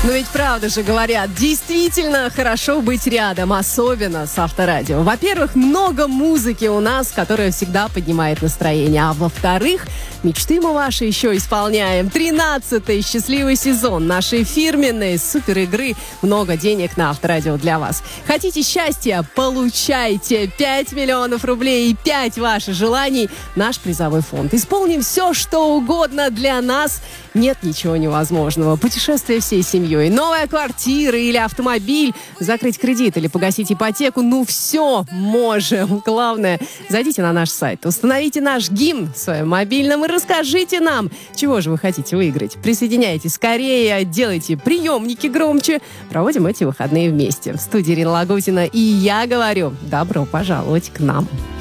Но ведь правда же говорят, действительно хорошо быть рядом, особенно с Авторадио. Во-первых, много музыки у нас, которая всегда поднимает настроение. А во-вторых, мечты мы ваши еще исполняем. 13-й счастливый сезон нашей фирменной супер игры «Много денег» на Авторадио для вас. Хотите счастья? Получайте 5 миллионов рублей и 5 ваших желаний. Наш призовой фонд. Исполним все, что угодно. Для нас нет ничего невозможного. Путешествие всей семьей, новая квартира или автомобиль, закрыть кредит или погасить ипотеку. Ну все можем. Главное, зайдите на наш сайт, установите наш гимн в своем мобильном и расскажите нам, чего же вы хотите выиграть. Присоединяйтесь скорее, делайте приемники громче. Проводим эти выходные вместе. В студии Ирина Лагутина. И я говорю, добро пожаловать к нам.